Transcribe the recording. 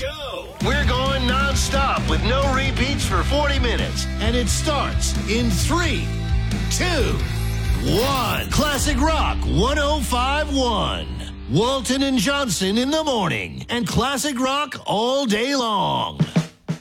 go. We're going non-stop with no repeats for 40 minutes. And it starts in 3, 2, 1. Classic Rock 105.1. Walton and Johnson in the morning. And Classic Rock all day long.